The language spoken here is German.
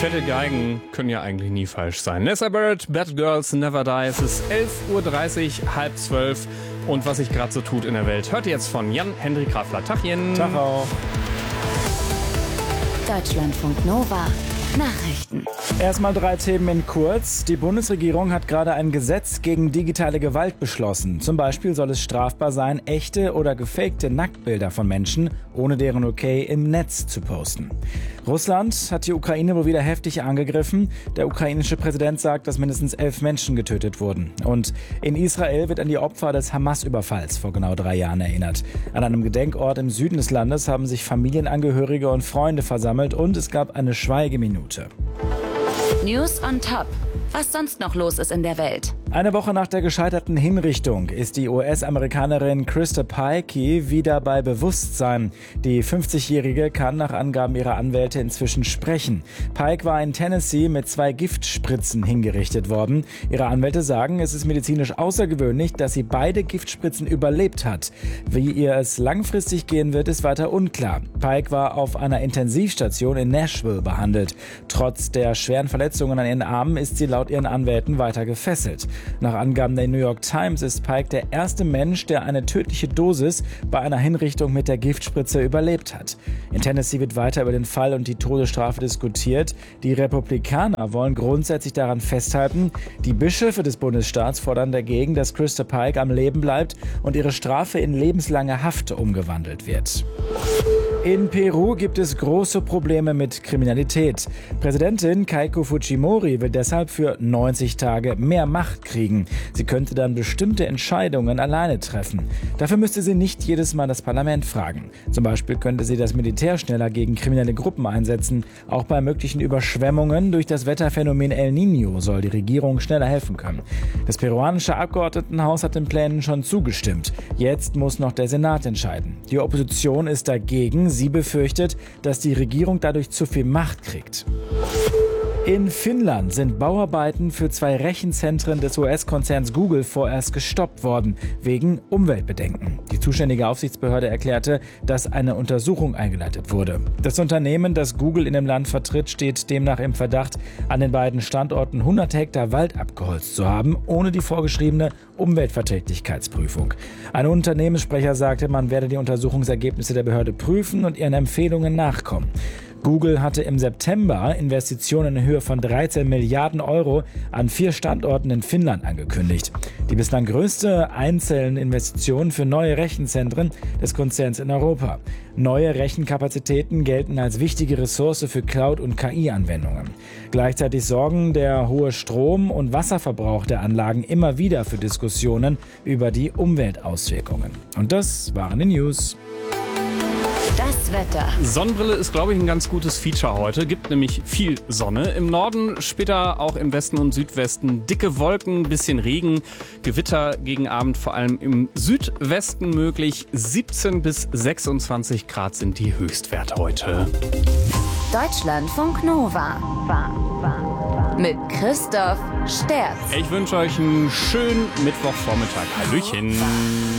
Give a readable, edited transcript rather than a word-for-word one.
Fette Geigen können ja eigentlich nie falsch sein. Nessa Barrett, Bad Girls Never Die. Es ist 11:30 Uhr, 11:30. Und was sich gerade so tut in der Welt, hört ihr jetzt von Jan-Henrik Grafler. Tachchen. Tag auch. Deutschlandfunk Nova. Nachrichten. Erstmal 3 Themen in kurz. Die Bundesregierung hat gerade ein Gesetz gegen digitale Gewalt beschlossen. Zum Beispiel soll es strafbar sein, echte oder gefakte Nacktbilder von Menschen ohne deren Okay im Netz zu posten. Russland hat die Ukraine wohl wieder heftig angegriffen. Der ukrainische Präsident sagt, dass mindestens 11 Menschen getötet wurden. Und in Israel wird an die Opfer des Hamas-Überfalls vor genau 3 Jahren erinnert. An einem Gedenkort im Süden des Landes haben sich Familienangehörige und Freunde versammelt und es gab eine Schweigeminute. News on Top. Was sonst noch los ist in der Welt. Eine Woche nach der gescheiterten Hinrichtung ist die US-Amerikanerin Krista Paike wieder bei Bewusstsein. Die 50-Jährige kann nach Angaben ihrer Anwälte inzwischen sprechen. Paike war in Tennessee mit 2 Giftspritzen hingerichtet worden. Ihre Anwälte sagen, es ist medizinisch außergewöhnlich, dass sie beide Giftspritzen überlebt hat. Wie ihr es langfristig gehen wird, ist weiter unklar. Paike war auf einer Intensivstation in Nashville behandelt. Trotz der schweren Verletzungen an ihren Armen ist sie laut ihren Anwälten weiter gefesselt. Nach Angaben der New York Times ist Paike der erste Mensch, der eine tödliche Dosis bei einer Hinrichtung mit der Giftspritze überlebt hat. In Tennessee wird weiter über den Fall und die Todesstrafe diskutiert. Die Republikaner wollen grundsätzlich daran festhalten. Die Bischöfe des Bundesstaats fordern dagegen, dass Krista Paike am Leben bleibt und ihre Strafe in lebenslange Haft umgewandelt wird. In Peru gibt es große Probleme mit Kriminalität. Präsidentin Keiko Fujimori will deshalb für 90 Tage mehr Macht kriegen. Sie könnte dann bestimmte Entscheidungen alleine treffen. Dafür müsste sie nicht jedes Mal das Parlament fragen. Zum Beispiel könnte sie das Militär schneller gegen kriminelle Gruppen einsetzen. Auch bei möglichen Überschwemmungen durch das Wetterphänomen El Niño soll die Regierung schneller helfen können. Das peruanische Abgeordnetenhaus hat den Plänen schon zugestimmt. Jetzt muss noch der Senat entscheiden. Die Opposition ist dagegen. Sie befürchtet, dass die Regierung dadurch zu viel Macht kriegt. In Finnland sind Bauarbeiten für 2 Rechenzentren des US-Konzerns Google vorerst gestoppt worden, wegen Umweltbedenken. Die zuständige Aufsichtsbehörde erklärte, dass eine Untersuchung eingeleitet wurde. Das Unternehmen, das Google in dem Land vertritt, steht demnach im Verdacht, an den beiden Standorten 100 Hektar Wald abgeholzt zu haben, ohne die vorgeschriebene Umweltverträglichkeitsprüfung. Ein Unternehmenssprecher sagte, man werde die Untersuchungsergebnisse der Behörde prüfen und ihren Empfehlungen nachkommen. Google hatte im September Investitionen in Höhe von 13 Milliarden Euro an 4 Standorten in Finnland angekündigt. Die bislang größte einzelne Investition für neue Rechenzentren des Konzerns in Europa. Neue Rechenkapazitäten gelten als wichtige Ressource für Cloud- und KI-Anwendungen. Gleichzeitig sorgen der hohe Strom- und Wasserverbrauch der Anlagen immer wieder für Diskussionen über die Umweltauswirkungen. Und das waren die News. Das Wetter. Sonnenbrille ist, glaube ich, ein ganz gutes Feature heute. Gibt nämlich viel Sonne. Im Norden, später auch im Westen und Südwesten dicke Wolken, bisschen Regen, Gewitter gegen Abend, vor allem im Südwesten möglich. 17 bis 26 Grad sind die Höchstwerte heute. Deutschlandfunk Nova. Mit Christoph Sterz. Ich wünsche euch einen schönen Mittwochvormittag. Hallöchen.